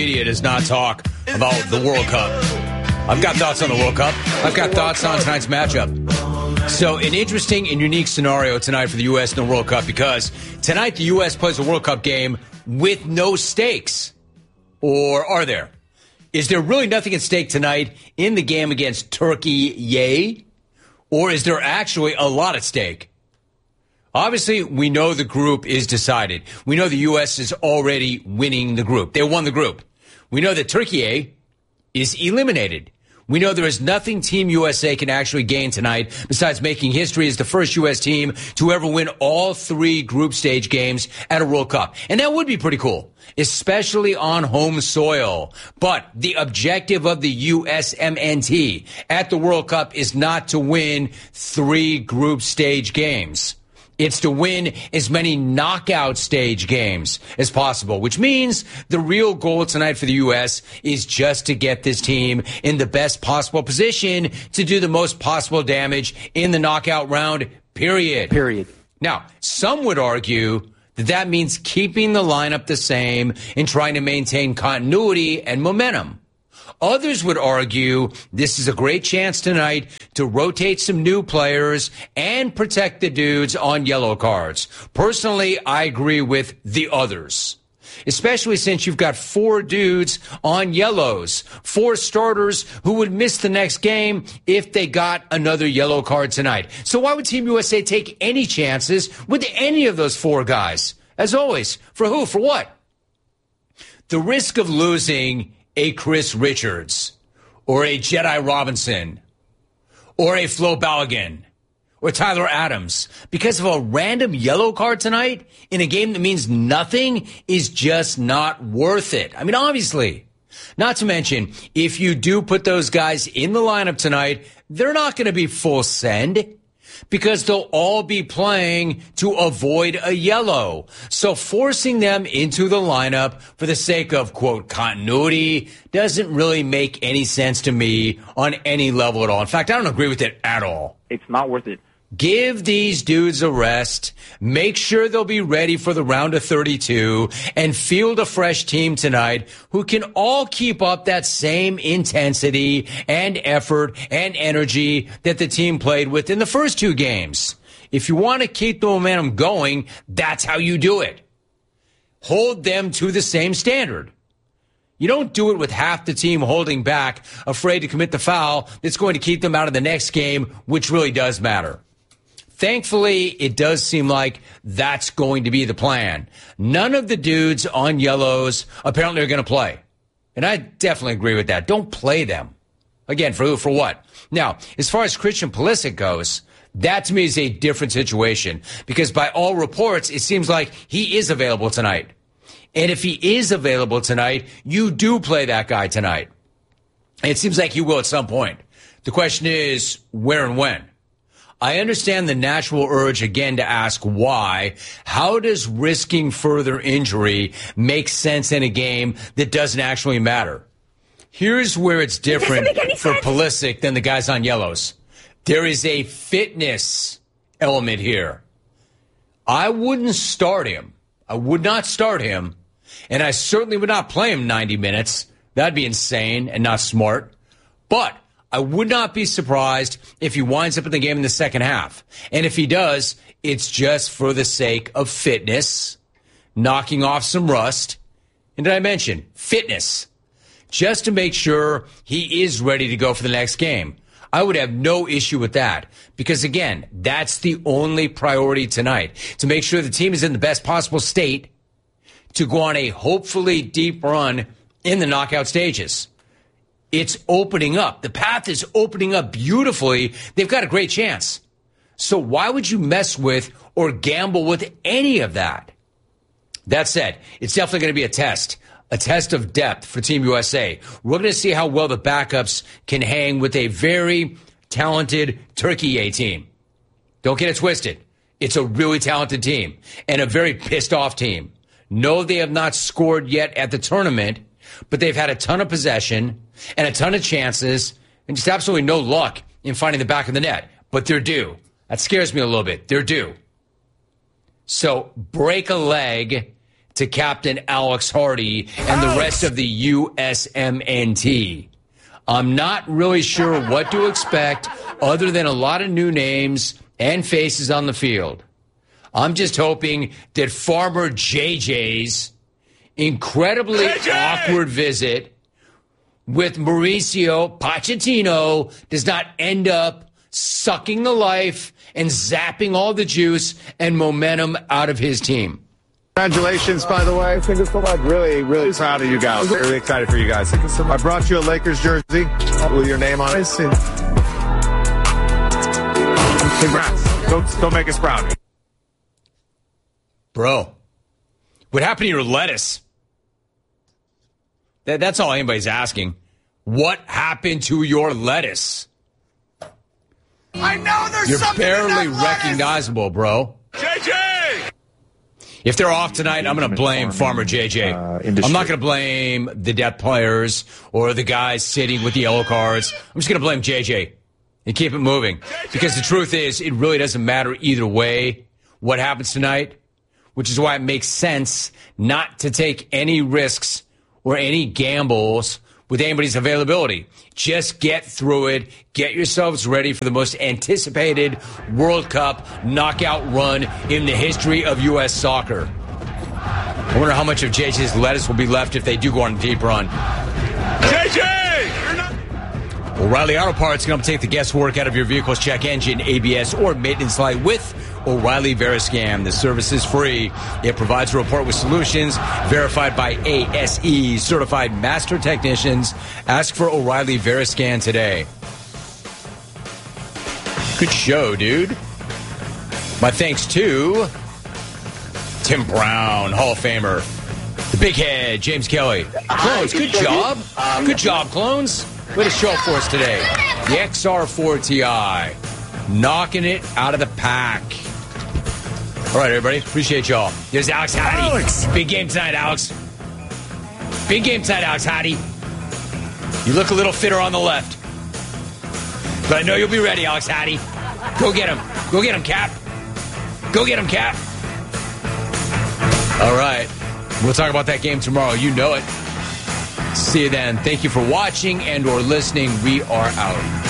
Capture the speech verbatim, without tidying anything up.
Media does not talk about the World Cup. I've got thoughts on the World Cup. I've got thoughts on tonight's matchup. So an interesting and unique scenario tonight for the U S in the World Cup, because tonight the U S plays a World Cup game with no stakes. Or are there? Is there really nothing at stake tonight in the game against Turkey, yay? Or is there actually a lot at stake? Obviously, we know the group is decided. We know the U S is already winning the group. They won the group. We know that Turkey is eliminated. We know there is nothing Team U S A can actually gain tonight besides making history as the first U S team to ever win all three group stage games at a World Cup. And that would be pretty cool, especially on home soil. But the objective of the U S M N T at the World Cup is not to win three group stage games. It's to win as many knockout stage games as possible, which means the real goal tonight for the U S is just to get this team in the best possible position to do the most possible damage in the knockout round, period. Period. Now, some would argue that that means keeping the lineup the same and trying to maintain continuity and momentum. Others would argue this is a great chance tonight to rotate some new players and protect the dudes on yellow cards. Personally, I agree with the others, especially since you've got four dudes on yellows, four starters who would miss the next game if they got another yellow card tonight. So why would Team U S A take any chances with any of those four guys? As always, for who? For what? The risk of losing a Chris Richards, or a Jedi Robinson, or a Flo Balogun, or Tyler Adams, because of a random yellow card tonight in a game that means nothing is just not worth it. I mean, obviously. Not to mention, if you do put those guys in the lineup tonight, they're not going to be full send, because they'll all be playing to avoid a yellow. So forcing them into the lineup for the sake of, quote, continuity doesn't really make any sense to me on any level at all. In fact, I don't agree with it at all. It's not worth it. Give these dudes a rest, make sure they'll be ready for the round of thirty-two, and field a fresh team tonight who can all keep up that same intensity and effort and energy that the team played with in the first two games. If you want to keep the momentum going, that's how you do it. Hold them to the same standard. You don't do it with half the team holding back, afraid to commit the foul that's going to keep them out of the next game, which really does matter. Thankfully, it does seem like that's going to be the plan. None of the dudes on yellows apparently are going to play. And I definitely agree with that. Don't play them. Again, for who, for what? Now, as far as Christian Pulisic goes, that to me is a different situation. Because by all reports, it seems like he is available tonight. And if he is available tonight, you do play that guy tonight. And it seems like you will at some point. The question is, where and when? I understand the natural urge, again, to ask why. How does risking further injury make sense in a game that doesn't actually matter? Here's where it's different it for Pulisic than the guys on yellows. There is a fitness element here. I wouldn't start him. I would not start him. And I certainly would not play him ninety minutes. That'd be insane and not smart. But I would not be surprised if he winds up in the game in the second half. And if he does, it's just for the sake of fitness, knocking off some rust. And did I mention fitness? Just to make sure he is ready to go for the next game. I would have no issue with that because, again, that's the only priority tonight, to make sure the team is in the best possible state to go on a hopefully deep run in the knockout stages. It's opening up. The path is opening up beautifully. They've got a great chance. So why would you mess with or gamble with any of that? That said, it's definitely going to be a test, a test of depth for Team U S A. We're going to see how well the backups can hang with a very talented Turkey A team. Don't get it twisted. It's a really talented team and a very pissed off team. No, they have not scored yet at the tournament, but they've had a ton of possession and a ton of chances and just absolutely no luck in finding the back of the net. But they're due. That scares me a little bit. They're due. So break a leg, to Captain Alex Hardy and the rest of the U S M N T. I'm not really sure what to expect other than a lot of new names and faces on the field. I'm just hoping that Farmer J J's incredibly J J! awkward visit with Mauricio Pochettino does not end up sucking the life and zapping all the juice and momentum out of his team. Congratulations, by the way. Thank you so much. Really, really proud of you guys. Really excited for you guys. Thank you so much. I brought you a Lakers jersey with your name on it. Congrats. Don't, don't make us proud. Bro, what happened to your lettuce? That, that's all anybody's asking. What happened to your lettuce? I know there's You're something barely in that recognizable, bro. J J! If they're off tonight, I'm going to blame Farmer J J. Uh, I'm not going to blame the depth players or the guys sitting with the yellow cards. I'm just going to blame J J and keep it moving. J J! Because the truth is, it really doesn't matter either way what happens tonight, which is why it makes sense not to take any risks or any gambles with anybody's availability. Just get through it. Get yourselves ready for the most anticipated World Cup knockout run in the history of U S soccer. I wonder how much of J J's lettuce will be left if they do go on a deep run. J J! You're not- O'Reilly Auto Parts can take the guesswork out of your vehicle's check engine, A B S, or maintenance light with O'Reilly Veriscan. The service is free. It provides a report with solutions verified by A S E, certified master technicians. Ask for O'Reilly Veriscan today. Good show, dude. My thanks to Tim Brown, Hall of Famer. The big head, James Kelly. Clones, good job. Good job, Clones. Way to show up for us today. The X R four Ti. Knocking it out of the pack. All right, everybody. Appreciate y'all. There's Alex Hattie. Alex. Big game tonight, Alex. Big game tonight, Alex Hattie. You look a little fitter on the left. But I know you'll be ready, Alex Hattie. Go get him. Go get him, Cap. Go get him, Cap. All right. We'll talk about that game tomorrow. You know it. See you then. Thank you for watching and or listening. We are out.